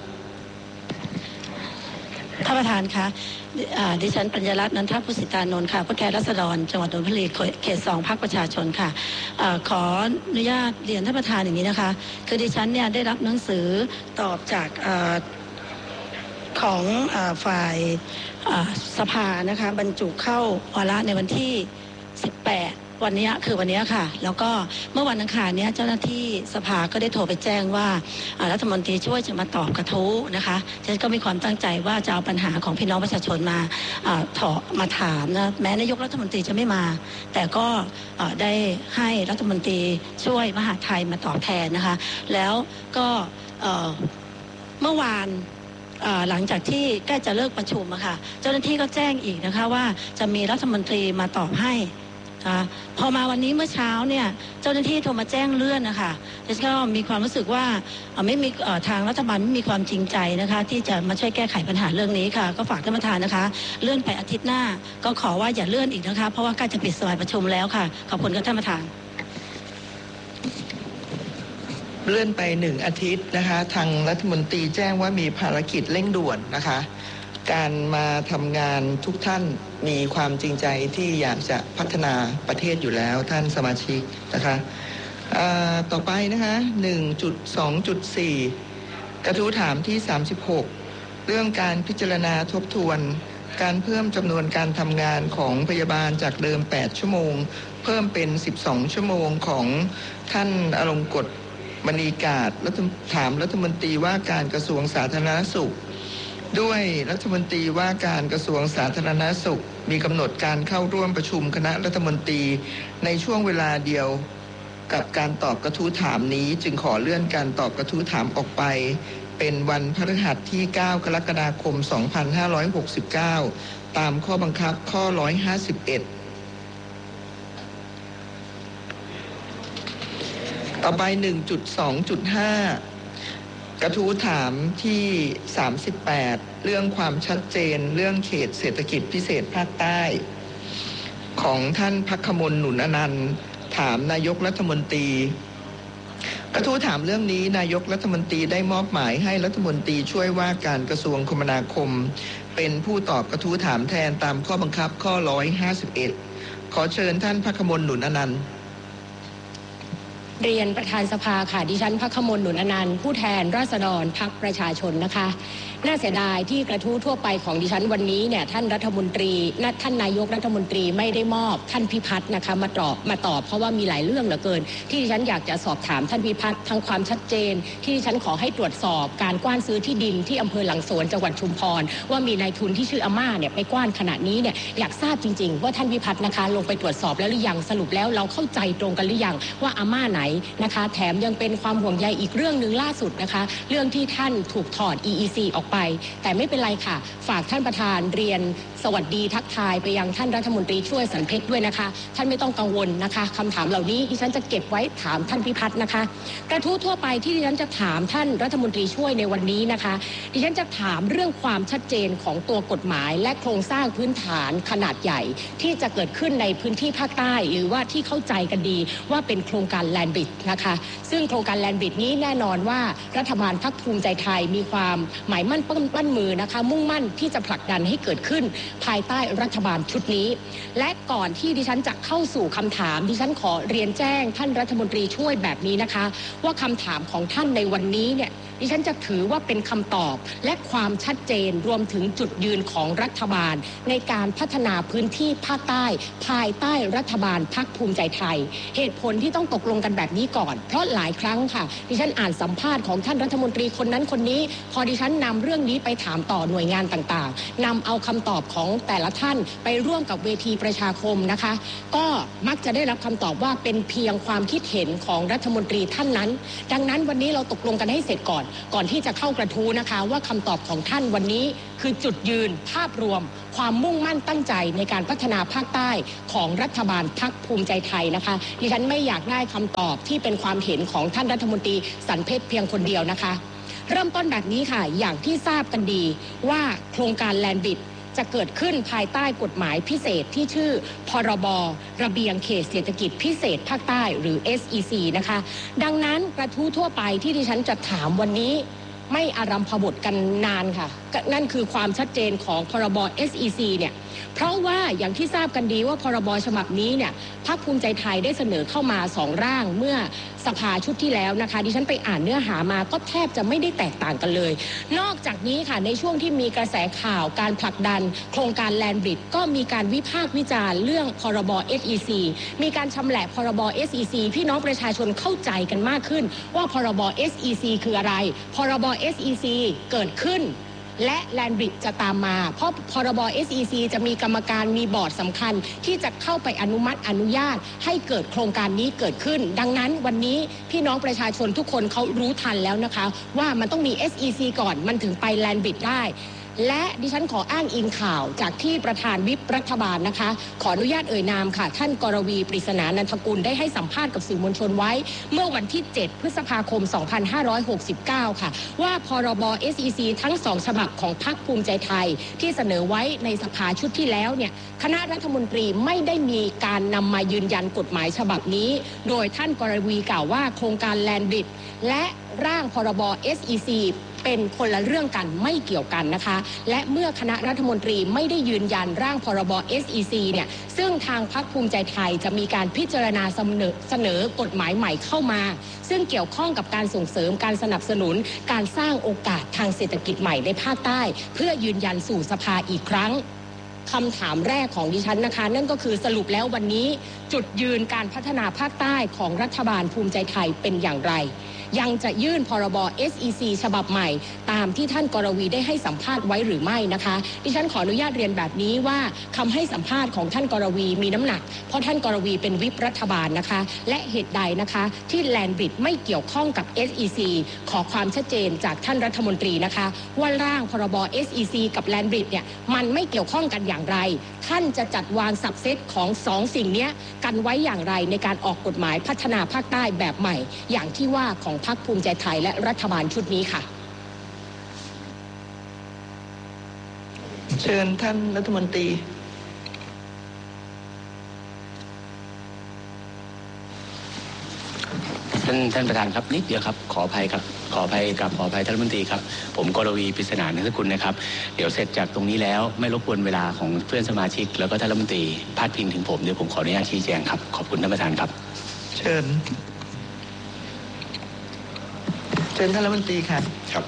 ท่านประธานคะดิฉันปัญญารัตน์นันทภูสิตานนท์ค่ะผู้แทนราษฎรจังหวัดนนทบุรีเขตสองพรรคประชาชนค่ะขออนุญาตเรียนท่านประธานอย่างนี้นะคะคือดิฉันเนี่ยได้รับหนังสือตอบจากของฝ่ายสภานะคะบรรจุเข้าวาระในวันที่สิบแปดวันนี้คือวันนี้ค่ะแล้วก็เมื่อวันอังคารนี้เจ้าหน้าที่สภาก็ได้โทรไปแจ้งว่ารัฐมนตรีช่วยจะมาตอบกระทู้นะคะฉันก็มีความตั้งใจว่าจะเอาปัญหาของพี่น้องประชาชนมาถอมาถามนะแม้นายกรัฐมนตรีจะไม่มาแต่ก็ได้ให้รัฐมนตรีช่วยมหาดไทยมาตอบแทนนะคะแล้วก็เมื่อวานหลังจากที่ใกล้จะเลิกประชุมอะค่ะเจ้าหน้าที่ก็แจ้งอีกนะคะว่าจะมีรัฐมนตรีมาตอบให้พอมาวันนี้เมื่อเช้าเนี่ยเจ้าหน้าที่โทรมาแจ้งเลื่อนนะคะดิฉันก็มีความรู้สึกว่าไม่มีทางรัฐบาลไม่มีความจริงใจนะคะที่จะมาช่วยแก้ไขปัญหาเรื่องนี้ค่ะก็ฝากท่านประธานนะคะเลื่อนไปอาทิตย์หน้าก็ขอว่าอย่าเลื่อนอีกนะคะเพราะว่าใกล้จะปิดสมัยประชุมแล้วค่ะขอบคุณท่านประธานเลื่อนไปหนึ่งอาทิตย์นะคะทางรัฐมนตรีแจ้งว่ามีภารกิจเร่งด่วนนะคะการมาทำงานทุกท่านมีความจริงใจที่อยากจะพัฒนาประเทศอยู่แล้วท่านสมาชิกนะคะต่อไปนะคะ หนึ่งจุดสองจุดสี่ กระทู้ถามที่สามสิบหกเรื่องการพิจารณาทบทวนการเพิ่มจำนวนการทำงานของพยาบาลจากเดิมแปดชั่วโมงเพิ่มเป็นสิบสองชั่วโมงของท่านอลงกฎมณีกาศถามรัฐมนตรีว่าการกระทรวงสาธารณสุขด้วยรัฐมนตรีว่าการกระทรวงสาธารณสุขมีกำหนดการเข้าร่วมประชุมคณะรัฐมนตรีในช่วงเวลาเดียวกับการตอบกระทู้ถามนี้จึงขอเลื่อนการตอบกระทู้ถามออกไปเป็นวันพฤหัสที่เก้ากรกฎาคมสองพันห้าร้อยหกสิบเก้าตามข้อบังคับข้อหนึ่งร้อยห้าสิบเอ็ดต่อไป หนึ่งจุดสองจุดห้ากระทู้ถามที่สามสิบแปดเรื่องความชัดเจนเรื่องเขตเศรษฐกิจพิเศษภาคใต้ของท่านภัคมล หนุนอนันต์ถามนายกรัฐมนตรีกระทู้ถามเรื่องนี้นายกรัฐมนตรีได้มอบหมายให้รัฐมนตรีช่วยว่าการกระทรวงคมนาคมเป็นผู้ตอบกระทู้ถามแทนตามข้อบังคับข้อหนึ่งร้อยห้าสิบเอ็ดขอเชิญท่านภัคมล หนุนอนันต์เรียนประธานสภาค่ะดิฉันภัคมล หนุนอนันต์ผู้แทนราษฎรพรรคประชาชนนะคะน่าเสียดายที่กระทู้ทั่วไปของดิฉันวันนี้เนี่ยท่านรัฐมนตรีท่านนายกรัฐมนตรีไม่ได้มอบท่านพิพัฒน์นะคะมาตอบมาตอบเพราะว่ามีหลายเรื่องเหลือเกินที่ดิฉันอยากจะสอบถามท่านพิพัฒน์ทั้งความชัดเจนที่ดิฉันขอให้ตรวจสอบการกว้านซื้อที่ดินที่อำเภอหลังสวนจังหวัดชุมพรว่ามีนายทุนที่ชื่ออาม่าเนี่ยไปกว้านขณะนี้เนี่ยอยากทราบจริงๆว่าท่านพิพัฒน์นะคะลงไปตรวจสอบแล้วหรือยังสรุปแล้วเราเข้าใจตรงกันหรือยังว่าอาม่าไหนนะคะแถมยังเป็นความห่วงใยอีกเรื่องนึงล่าสุดนะคะเรื่องที่ท่านถูกถอด อี อี ซี ออกไปแต่ไม่เป็นไรค่ะฝากท่านประธานเรียนสวัสดีทักทายไปยังท่านรัฐมนตรีช่วยสันเพชรด้วยนะคะท่านไม่ต้องกังวลนะคะคำถามเหล่านี้ดิฉันจะเก็บไว้ถามท่านพิพัฒน์นะคะกระทู้ทั่วไปที่ดิฉันจะถามท่านรัฐมนตรีช่วยในวันนี้นะคะดิฉันจะถามเรื่องความชัดเจนของตัวกฎหมายและโครงสร้างพื้นฐานขนาดใหญ่ที่จะเกิดขึ้นในพื้นที่ภาคใต้หรือว่าที่เข้าใจกันดีว่าเป็นโครงการแลนด์บริดจ์นะคะซึ่งโครงการแลนด์บริดจ์นี้แน่นอนว่ารัฐบาลพรรคภูมิใจไทยมีความหมายมั่นปั้นมือนะคะมุ่งมั่นที่จะผลักดันให้เกิดขึ้นภายใต้รัฐบาลชุดนี้และก่อนที่ดิฉันจะเข้าสู่คำถามดิฉันขอเรียนแจ้งท่านรัฐมนตรีช่วยแบบนี้นะคะว่าคำถามของท่านในวันนี้เนี่ยดิฉันจะถือว่าเป็นคำตอบและความชัดเจนรวมถึงจุดยืนของรัฐบาลในการพัฒนาพื้นที่ภาคใต้ภายใต้รัฐบาลพรรคภูมิใจไทยเหตุผลที่ต้องตกลงกันแบบนี้ก่อนเพราะหลายครั้งค่ะดิฉันอ่านสัมภาษณ์ของท่านรัฐมนตรีคนนั้นคนนี้พอดิฉันนำเรื่องนี้ไปถามต่อหน่วยงานต่างๆนำเอาคำตอบของแต่ละท่านไปร่วมกับเวทีประชาคมนะคะก็มักจะได้รับคำตอบว่าเป็นเพียงความคิดเห็นของรัฐมนตรีท่านนั้นดังนั้นวันนี้เราตกลงกันให้เสร็จก่อนก่อนที่จะเข้ากระทู้นะคะว่าคำตอบของท่านวันนี้คือจุดยืนภาพรวมความมุ่งมั่นตั้งใจในการพัฒนาภาคใต้ของรัฐบาลพรรคภูมิใจไทยนะคะดิฉันไม่อยากได้คำตอบที่เป็นความเห็นของท่านรัฐมนตรีสันเพชรเพียงคนเดียวนะคะเริ่มต้นแบบนี้ค่ะอย่างที่ทราบกันดีว่าโครงการแลนด์บริดจ์จะเกิดขึ้นภายใต้กฎหมายพิเศษที่ชื่อพรบระเบียงเขตเศรษฐกิจพิเศษภาคใต้หรือ เอส อี ซี นะคะดังนั้นกระทู้ทั่วไปที่ดิฉันจะถามวันนี้ไม่อารัมพบทกันนานค่ะนั่นคือความชัดเจนของพรบ เอส อี ซี เนี่ยเพราะว่าอย่างที่ทราบกันดีว่าพรบฉบับนี้เนี่ยพรรคภูมิใจไทยได้เสนอเข้ามาสองร่างเมื่อสภาชุดที่แล้วนะคะดิฉันไปอ่านเนื้อหามาก็แทบจะไม่ได้แตกต่างกันเลยนอกจากนี้ค่ะในช่วงที่มีกระแสข่าวการผลักดันโครงการแลนด์บริดจ์ก็มีการวิพากษ์วิจารณ์เรื่องพรบ เอส อี ซี มีการชำแหละพรบ เอส อี ซี พี่น้องประชาชนเข้าใจกันมากขึ้นว่าพรบ เอส อี ซี คืออะไรพรบ เอส อี ซี เกิดขึ้นและแลนด์บริดจ์จะตามมาเพราะพรบ เอส อี ซี จะมีกรรมการมีบอร์ดสำคัญที่จะเข้าไปอนุมัติอนุญาตให้เกิดโครงการนี้เกิดขึ้นดังนั้นวันนี้พี่น้องประชาชนทุกคนเขารู้ทันแล้วนะคะว่ามันต้องมี เอส อี ซี ก่อนมันถึงไปแลนด์บริดจ์ได้และดิฉันขออ้างอิงข่าวจากที่ประธานวิปรัฐบาลนะคะขออนุญาตเอ่ยนามค่ะท่านกรวีปริศนานันทกุลได้ให้สัมภาษณ์กับสื่อมวลชนไว้เมื่อวันที่เจ็ดพฤษภาคมสองพันห้าร้อยหกสิบเก้าค่ะว่าพรบ เอส อี ซี ทั้งสองฉบับของพรรคภูมิใจไทยที่เสนอไว้ในสภาชุดที่แล้วเนี่ยคณะรัฐมนตรีไม่ได้มีการนำมายืนยันกฎหมายฉบับนี้โดยท่านกรวีกล่าวว่าโครงการแลนด์บริดจ์และร่างพรบ เอส อี ซีเป็นคนละเรื่องกันไม่เกี่ยวกันนะคะและเมื่อคณะรัฐมนตรีไม่ได้ยืนยันร่างพรบ เอส อี ซี เนี่ยซึ่งทางพรรคภูมิใจไทยจะมีการพิจารณาเสนอเสนอกฎหมายใหม่เข้ามาซึ่งเกี่ยวข้องกับการส่งเสริมการสนับสนุนการสร้างโอกาสทางเศรษฐกิจใหม่ในภาคใต้เพื่อยืนยันสู่สภาอีกครั้งคำถามแรกของดิฉันนะคะนั่นก็คือสรุปแล้ววันนี้จุดยืนการพัฒนาภาคใต้ของรัฐบาลภูมิใจไทยเป็นอย่างไรยังจะยื่นพรบ เอส อี ซี ฉบับใหม่ตามที่ท่านกรวีได้ให้สัมภาษณ์ไว้หรือไม่นะคะดิฉันขออนุญาตเรียนแบบนี้ว่าคำให้สัมภาษณ์ของท่านกรวีมีน้ำหนักเพราะท่านกรวีเป็นวิปรัฐบาลนะคะและเหตุใดนะคะที่แลนด์บริดจ์ไม่เกี่ยวข้องกับ เอส อี ซี ขอความชัดเจนจากท่านรัฐมนตรีนะคะว่าร่างพรบ เอส อี ซี กับแลนด์บริดจ์เนี่ยมันไม่เกี่ยวข้องกันอย่างไรท่านจะจัดวางสับเซตของสองสิ่งนี้กันไว้อย่างไรในการออกกฎหมายพัฒนาภาคใต้แบบใหม่อย่างที่ว่าของพรรคภูมิใจไทยและรัฐบาลชุดนี้ค่ะเชิญท่านรัฐมนตรีท่านท่านประธานครับนิดเดียวครับขออภัยครับขออภัยกับขออภัยท่านรัฐมนตรีครับผมกรวีปริศนานันทกุลนะครับเดี๋ยวเสร็จจากตรงนี้แล้วไม่รบกวนเวลาของเพื่อนสมาชิกแล้วก็ท่านรัฐมนตรีพาดพิงถึงผมเดี๋ยวผมขออนุญาตชี้แจงครับขอบคุณท่านประธานครับเชิญเชิญท่านรัฐมนตรีค่ะครับ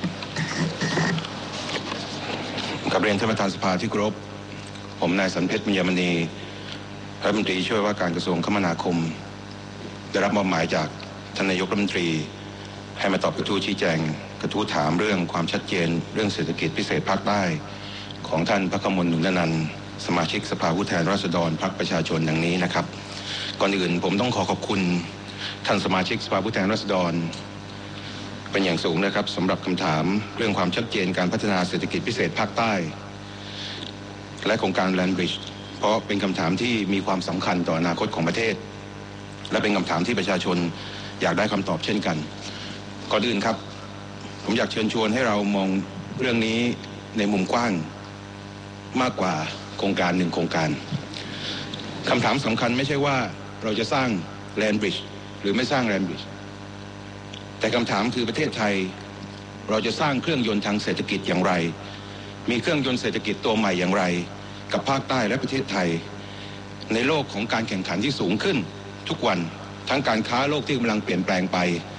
กับเรียนท่านประธานสภาที่เคารพผมนายสันเพชร บุญยมณีรัฐมนตรีช่วยว่าการกระทรวงคมนาคมได้รับมอบหมายจากท่านนายกรัฐมนตรีให้มาตอบกระทู้ชี้แจงกระทู้ถามเรื่องความชัดเจนเรื่องเศรษฐกิจพิเศษภาคใต้ของท่านพระกมล หนุนอนันต์สมาชิกสภาผู้แทนราษฎรพรรคประชาชนดังนี้นะครับก่อนอื่นผมต้องขอขอบคุณท่านสมาชิกสภาผู้แทนราษฎรเป็นอย่างสูงนะครับสำหรับคำถามเรื่องความชัดเจนการพัฒนาเศรษฐกิจพิเศษภาคใต้และโครงการแลนด์บริดจ์เพราะเป็นคำถามที่มีความสำคัญต่ออนาคตของประเทศและเป็นคำถามที่ประชาชนอยากได้คำตอบเช่นกันก่อนอื่นครับผมอยากเชิญชวนให้เรามองเรื่องนี้ในมุมกว้างมากกว่าโครงการหนึ่งโครงการคำถามสำคัญไม่ใช่ว่าเราจะสร้างแลนด์บริดจ์หรือไม่สร้างแลนด์บริดจ์แต่คำถามคือประเทศไทยเราจะสร้างเครื่องยนต์ทางเศรษฐกิจอย่างไรมีเครื่องยนต์เศรษฐกิจตัวใหม่อย่างไรกับภาคใต้และประเทศไทยในโลกของการแข่งขันที่สูงขึ้นทุกวันทั้งการค้าโลกที่กำลังเปลี่ยนแปลงไป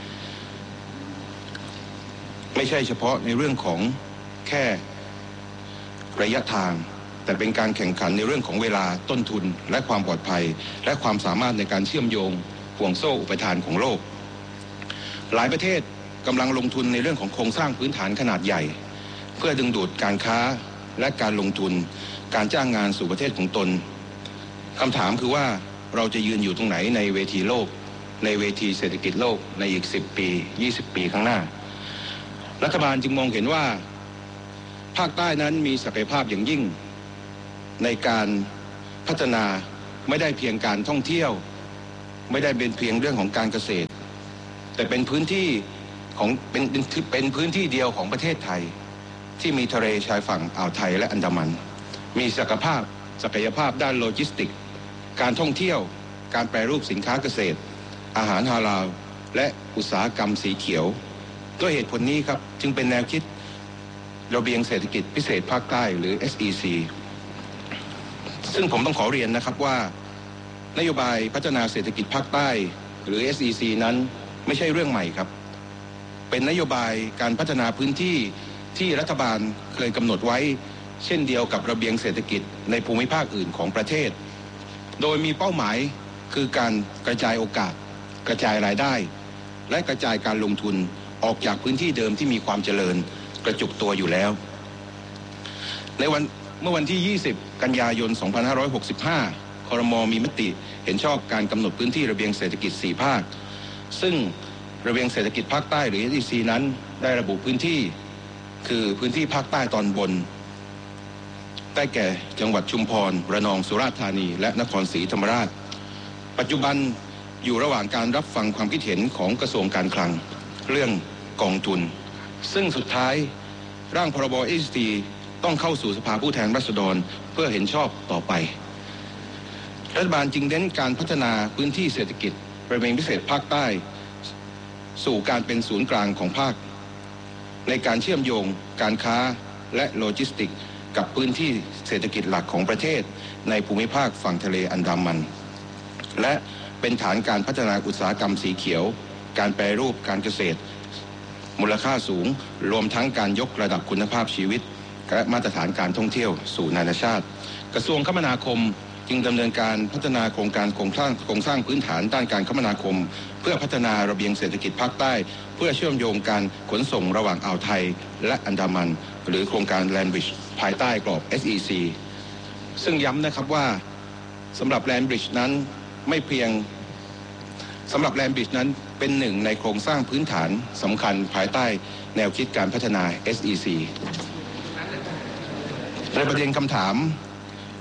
ไม่ใช่เฉพาะในเรื่องของแค่ระยะทางแต่เป็นการแข่งขันในเรื่องของเวลาต้นทุนและความปลอดภัยและความสามารถในการเชื่อมโยงห่วงโซ่อุปทานของโลกหลายประเทศกำลังลงทุนในเรื่องของโครงสร้างพื้นฐานขนาดใหญ่เพื่อดึงดูดการค้าและการลงทุนการจ้างงานสู่ประเทศของตนคำถามคือว่าเราจะยืนอยู่ตรงไหนในเวทีโลกในเวทีเศรษฐกิจโลกในอีกสิบปียี่สิบปีข้างหน้ารัฐบาลจึงมองเห็นว่าภาคใต้นั้นมีศักยภาพอย่างยิ่งในการพัฒนาไม่ได้เพียงการท่องเที่ยวไม่ได้เป็นเพียงเรื่องของการเกษตรแต่เป็นพื้นที่ของเป็นเป็นพื้นที่เดียวของประเทศไทยที่มีทะเลชายฝั่งอ่าวไทยและอันดามันมีศักยภาพศักยภาพด้านโลจิสติกส์การท่องเที่ยวการแปรรูปสินค้าเกษตรอาหารฮาลาลและอุตสาหกรรมสีเขียวด้วยเหตุผลนี้ครับจึงเป็นแนวคิดระเบียงเศรษฐกิจพิเศษภาคใต้หรือ เอส อี ซี ซึ่งผมต้องขอเรียนนะครับว่านโยบายพัฒนาเศรษฐกิจภาคใต้หรือ เอส อี ซี นั้นไม่ใช่เรื่องใหม่ครับเป็นนโยบายการพัฒนาพื้นที่ที่รัฐบาลเคยกำหนดไว้เช่นเดียวกับระเบียงเศรษฐกิจในภูมิภาคอื่นของประเทศโดยมีเป้าหมายคือการกระจายโอกาสกระจายรายได้และกระจายการลงทุนออกจากพื้นที่เดิมที่มีความเจริญกระจุกตัวอยู่แล้วในวันเมื่อวันที่ยี่สิบกันยายนสองพันห้าร้อยหกสิบห้าครม.มีมติเห็นชอบการกำหนดพื้นที่ระเบียงเศรษฐกิจสี่ภาคซึ่งระเบียงเศรษฐกิจภาคใต้หรือ เอส อี ซี นั้นได้ระบุพื้นที่คือพื้นที่ภาคใต้ตอนบนได้แก่จังหวัดชุมพรระนองสุราษฎร์ธานีและนครศรีธรรมราชปัจจุบันอยู่ระหว่างการรับฟังความคิดเห็นของกระทรวงการคลังเรื่องกองทุนซึ่งสุดท้ายร่างพรบ เอส อี ซี ต้องเข้าสู่สภาผู้แทนราษฎรเพื่อเห็นชอบต่อไปรัฐบาลจึงเน้นการพัฒนาพื้นที่เศรษฐกิจระเบียงพิเศษภาคใต้สู่การเป็นศูนย์กลางของภาคในการเชื่อมโยงการค้าและโลจิสติกส์กับพื้นที่เศรษฐกิจหลักของประเทศในภูมิภาคฝั่งทะเลอันดามันและเป็นฐานการพัฒนาอุตสาหกรรมสีเขียวการแปรรูปการเกษตรมูลค่าสูงรวมทั้งการยกระดับคุณภาพชีวิตและมาตรฐานการท่องเที่ยวสู่นานาชาติกระทรวงคมนาคมจึงดำเนินการพัฒนาโครงการโครงสร้างโครงสร้างพื้นฐานด้านการคมนาคมเพื่อพัฒนาระเบียงเศรษฐกิจภาคใต้เพื่อเชื่อมโยงการขนส่งระหว่างอ่าวไทยและอันดามันหรือโครงการแลนด์บริดจ์ภายใต้กรอบ เอส อี ซี ซึ่งย้ำนะครับว่าสำหรับแลนด์บริดจ์นั้นไม่เพียงสำหรับแลนด์บริดจ์นั้นเป็นหนึ่งในโครงสร้างพื้นฐานสำคัญภายใต้แนวคิดการพัฒนา เอส อี ซี ในประเด็นคำถาม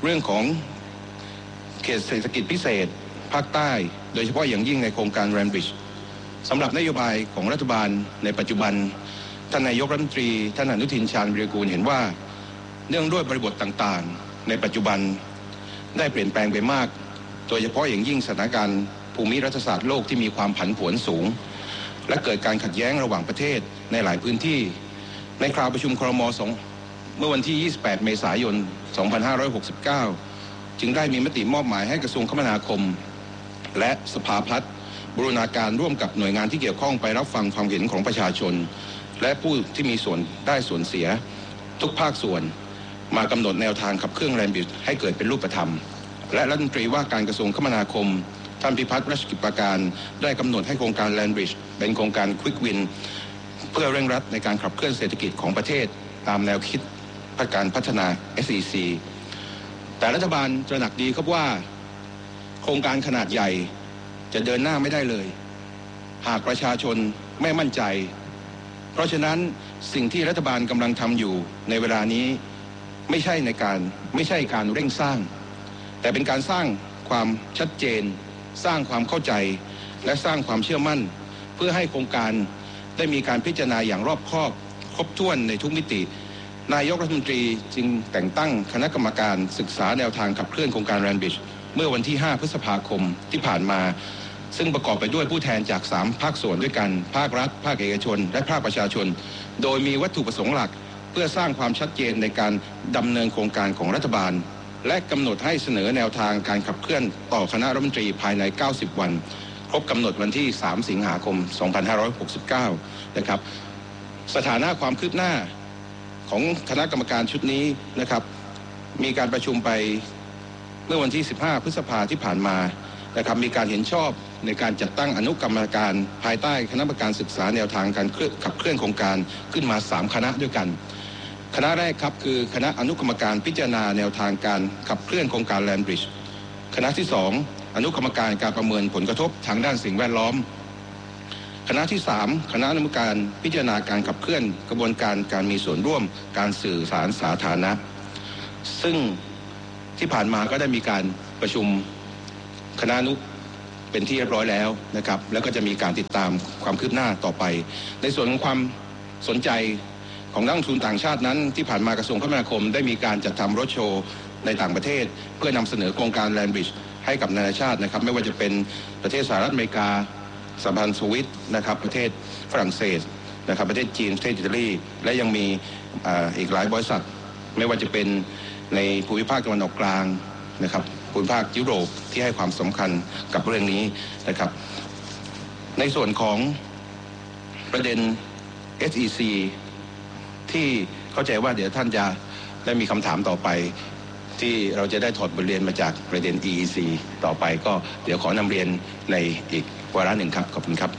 เรื่องของเขตเศรษฐกิจพิเศษภาคใต้โดยเฉพาะอย่างยิ่งในโครงการแรนบริดจ์สำหรับนโยบายของรัฐบาลในปัจจุบันท่านนายกรัฐมนตรีท่านอนุทินชาญวีรกูลเห็นว่าเนื่องด้วยบริบทต่างๆในปัจจุบันได้เปลี่ยนแปลงไปมากโดยเฉพาะอย่างยิ่งสถานการณ์ภูมิรัฐศาสตร์โลกที่มีความผันผวนสูงและเกิดการขัดแย้งระหว่างประเทศในหลายพื้นที่ในคราวประชุมครม.เมื่อวันที่ยี่สิบแปดเมษายนสองพันห้าร้อยหกสิบเก้าจึงได้มีมติมอบหมายให้กระทรวงคมนาคมและสภาพัฒน์บูรณาการร่วมกับหน่วยงานที่เกี่ยวข้องไปรับฟังความเห็นของประชาชนและผู้ที่มีส่วนได้ส่วนเสียทุกภาคส่วนมากำหนดแนวทางขับเคลื่อนแรนบริดจ์ให้เกิดเป็นรูปธรรมและรัฐมนตรีว่าการกระทรวงคมนาคมท่านพิพัฒน์รัชกิจประการได้กำหนดให้โครงการแรนบริดจ์เป็นโครงการควิกวินเพื่อเร่งรัดในการขับเคลื่อนเศรษฐกิจของประเทศตามแนวคิดการพัฒนา เอส อี ซี แต่รัฐบาลตระหนักดีครับว่าโครงการขนาดใหญ่จะเดินหน้าไม่ได้เลยหากประชาชนไม่มั่นใจเพราะฉะนั้นสิ่งที่รัฐบาลกำลังทำอยู่ในเวลานี้ไม่ใช่ในการไม่ใช่การเร่งสร้างแต่เป็นการสร้างความชัดเจนสร้างความเข้าใจและสร้างความเชื่อมั่นเพื่อให้โครงการได้มีการพิจารณาอย่างรอบคอบครบถ้วนในทุกมิตินายกรัฐมนตรีจึงแต่งตั้งคณะกรรมการศึกษาแนวทางขับเคลื่อนโครงการแรนบริดจ์เมื่อวันที่ห้าพฤษภาคมที่ผ่านมาซึ่งประกอบไปด้วยผู้แทนจากสามภาคส่วนด้วยกันภาครัฐภาคเอกชนและภาคประชาชนโดยมีวัตถุประสงค์หลักเพื่อสร้างความชัดเจนในการดำเนินโครงการของรัฐบาลและกำหนดให้เสนอแนวทางการขับเคลื่อนต่อคณะรัฐมนตรีภายในเก้าสิบวันครบกำหนดวันที่สามสิงหาคมสองพันห้าร้อยหกสิบเก้านะครับสถานะความคืบหน้าของคณะกรรมการชุดนี้นะครับมีการประชุมไปเมื่อวันที่สิบห้าพฤษภาที่ผ่านมานะครับมีการเห็นชอบในการจัดตั้งอนุกรรมการภายใต้คณะกรรมการศึกษาแนวทางการขับเคลื่อนโครงการขึ้นมาสามคณะด้วยกันคณะแรกครับคือคณะอนุกรรมการพิจารณาแนวทางการขับเคลื่อนโครงการแลนบริดจ์คณะที่สองอนุกรรมการการประเมินผลกระทบทางด้านสิ่งแวดล้อมคณะที่สามคณะอนุกรรมการพิจารณาการขับเคลื่อนกระบวนการการมีส่วนร่วมการสื่อสารสาธารณะซึ่งที่ผ่านมาก็ได้มีการประชุมคณะอนุเป็นที่เรียบร้อยแล้วนะครับแล้วก็จะมีการติดตามความคืบหน้าต่อไปในส่วนของความสนใจของนักลงทุนต่างชาตินั้นที่ผ่านมากระทรวงคมนาคมได้มีการจัดทำรถโชว์ในต่างประเทศเพื่อนำเสนอโครงการแลนบริดจ์ให้กับนานาชาตินะครับไม่ว่าจะเป็นประเทศสหรัฐอเมริกาสหพันธ์สวิตนะครับประเทศฝรั่งเศสนะครับประเทศจีนประเทศอิตาลีและยังมีอีกหลายบริษัทไม่ว่าจะเป็นในภูมิภาคตะวันออกกลางนะครับภูมิภาคยุโรปที่ให้ความสำคัญกับเรื่องนี้นะครับในส่วนของประเด็น เอส อี ซี ที่เข้าใจว่าเดี๋ยวท่านจะได้มีคำถามต่อไปที่เราจะได้ถอดบทเรียนมาจากประเด็น อี อี ซี ต่อไปก็เดี๋ยวขอนำเรียนในอีกวาระหนึ่งครับขอบคุณครับ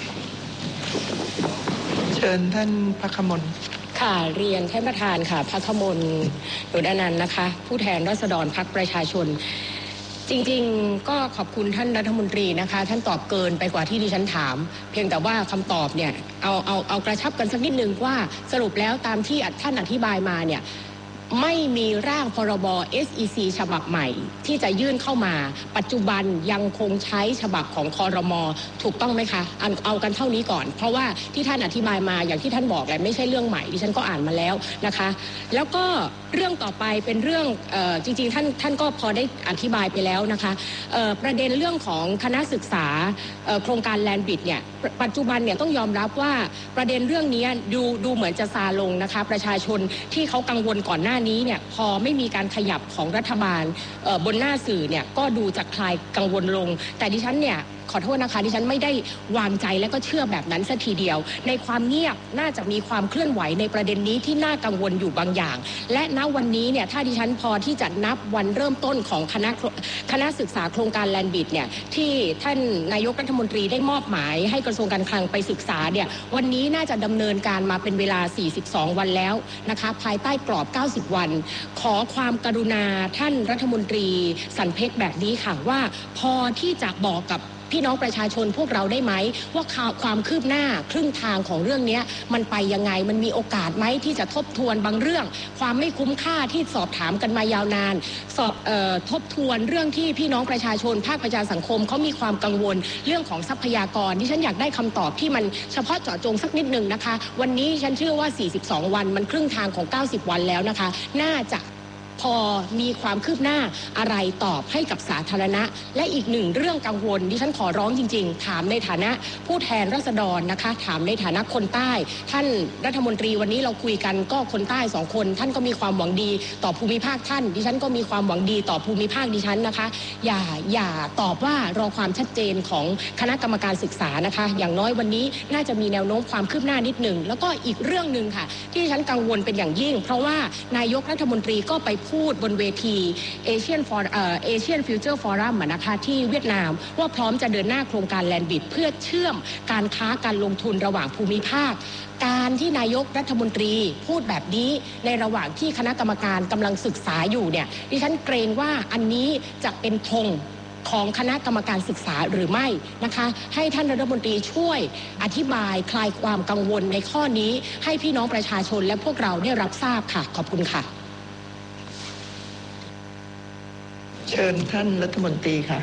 เชิญท่านภคมลค่ะเรียนท่านประธานค่ะภคมลหนุนอนันต์นะคะผู้แทนราษฎรพรรคประชาชนจริงๆก็ขอบคุณท่านรัฐมนตรีนะคะท่านตอบเกินไปกว่าที่ดิฉันถามเพียงแต่ว่าคำตอบเนี่ยเอาเอาเอากระชับกันสักนิดนึงว่าสรุปแล้วตามที่ท่านอธิบายมาเนี่ยไม่มีร่างพรบ เอส อี ซี ฉบับใหม่ที่จะยื่นเข้ามาปัจจุบันยังคงใช้ฉบับของครม.ถูกต้องไหมคะเอาเอากันเท่านี้ก่อนเพราะว่าที่ท่านอธิบายมาอย่างที่ท่านบอกแหละไม่ใช่เรื่องใหม่ดิฉันก็อ่านมาแล้วนะคะแล้วก็เรื่องต่อไปเป็นเรื่องเอ่อจริงๆท่านท่านก็พอได้อธิบายไปแล้วนะคะเอ่อประเด็นเรื่องของคณะศึกษาเอ่อโครงการแลนบริดจ์เนี่ยปัจจุบันเนี่ยต้องยอมรับว่าประเด็นเรื่องนี้ดูดูเหมือนจะซาลงนะคะประชาชนที่เขากังวลก่อนหน้านี้เนี่ยพอไม่มีการขยับของรัฐบาลบนหน้าสื่อเนี่ยก็ดูจะคลายกังวลลงแต่ดิฉันเนี่ยขอโทษนะคะดิฉันไม่ได้วางใจและก็เชื่อแบบนั้นสักทีเดียวในความเงียบน่าจะมีความเคลื่อนไหวในประเด็นนี้ที่น่ากังวลอยู่บางอย่างและณวันนี้เนี่ยถ้าดิฉันพอที่จะนับวันเริ่มต้นของคณะคณะศึกษาโครงการแลนบริดจ์เนี่ยที่ท่านนายกรัฐมนตรีได้มอบหมายให้กระทรวงการคลังไปศึกษาเนี่ยวันนี้น่าจะดำเนินการมาเป็นเวลาสี่สิบสองวันแล้วนะคะภายใต้กรอบเก้าสิบวันขอความกรุณาท่านรัฐมนตรีสันเพชรแบบนี้ค่ะว่าพอที่จะบอกกับพี่น้องประชาชนพวกเราได้ไหมว่าความคืบหน้าครึ่งทางของเรื่องนี้มันไปยังไงมันมีโอกาสไหมที่จะทบทวนบางเรื่องความไม่คุ้มค่าที่สอบถามกันมายาวนานสอบเอ่อทบทวนเรื่องที่พี่น้องประชาชนภาคประชาสังคมเขามีความกังวลเรื่องของทรัพยากรที่ฉันอยากได้คำตอบที่มันเฉพาะเจาะจงสักนิดนึงนะคะวันนี้ฉันเชื่อว่าสี่สิบสองวันมันครึ่งทางของเก้าสิบวันแล้วนะคะน่าจะพอมีความคืบหน้าอะไรตอบให้กับสาธารณะและอีกหนึ่งเรื่องกังวลที่ฉันขอร้องจริงๆถามในฐานะผู้แทนราษฎรนะคะถามในฐานะคนใต้ท่านรัฐมนตรีวันนี้เราคุยกันก็คนใต้สองคนท่านก็มีความหวังดีต่อภูมิภาคท่านดิฉันก็มีความหวังดีต่อภูมิภาคดิฉันนะคะอย่าอย่าตอบว่ารอความชัดเจนของคณะกรรมการศึกษานะคะอย่างน้อยวันนี้น่าจะมีแนวโน้มความคืบหน้านิดหนึ่งแล้วก็อีกเรื่องนึงค่ะที่ดิฉันกังวลเป็นอย่างยิ่งเพราะว่านายกรัฐมนตรีก็ไปพูดบนเวทีเอเชียนฟอร์เอ่อเอเชียนฟิวเจอร์ฟอรัมนะคะที่เวียดนามว่าพร้อมจะเดินหน้าโครงการแลนด์บิดเพื่อเชื่อมการค้าการลงทุนระหว่างภูมิภาคการที่นายกรัฐมนตรีพูดแบบนี้ในระหว่างที่คณะกรรมการกำลังศึกษาอยู่เนี่ยดิฉันเกรงว่าอันนี้จะเป็นธงของคณะกรรมการศึกษาหรือไม่นะคะให้ท่านรัฐมนตรีช่วยอธิบายคลายความกังวลในข้อนี้ให้พี่น้องประชาชนและพวกเราได้รับทราบค่ะขอบคุณค่ะเชิญท่านรัฐมนตรีค่ะ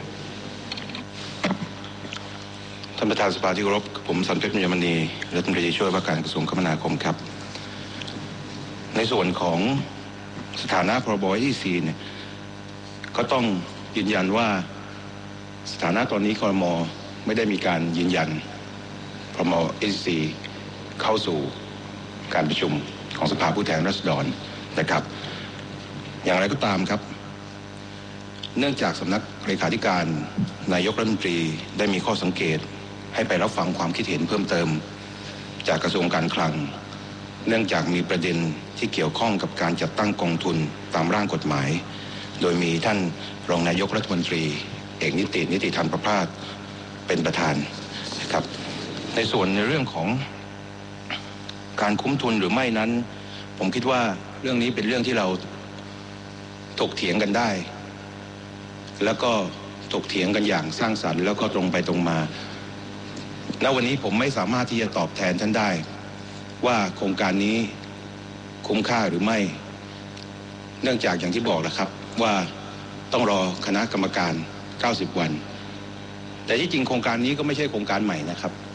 ท่านประธานสภาที่เคารพผมสันเพชร บุญยมณีรัฐมนตรีช่วยว่าการกระทรวงคมนาคมครับในส่วนของสถานะพรบ อี ซี เนี่ยก็ต้องยืนยันว่าสถานะตอนนี้ครม.ไม่ได้มีการยืนยันพรบ อี ซี เข้าสู่การประชุมของสภาผู้แทนราษฎรนะครับอย่างไรก็ตามครับเนื่องจากสำนักเลขาธิการนายกรัฐมนตรีได้มีข้อสังเกตให้ไปรับฟังความคิดเห็นเพิ่มเติมจากกระทรวงการคลังเนื่องจากมีประเด็นที่เกี่ยวข้องกับการจัดตั้งกองทุนตามร่างกฎหมายโดยมีท่านรองนายกรัฐมนตรีเอกนิตินิติธรรมประภาสเป็นประธานนะครับในส่วนในเรื่องของการคุ้มทุนหรือไม่นั้นผมคิดว่าเรื่องนี้เป็นเรื่องที่เราถกเถียงกันได้แล้วก็ถกเถียงกันอย่างสร้างสรรค์แล้วก็ตรงไปตรงมาณวันนี้ผมไม่สามารถที่จะตอบแทนท่านได้ว่าโครงการนี้คุ้มค่าหรือไม่เนื่องจากอย่างที่บอกแล้วครับว่าต้องรอคณะกรรมการเก้าสิบวันแต่ที่จริงโครงการนี้ก็ไม่ใช่โครงการใหม่นะครับ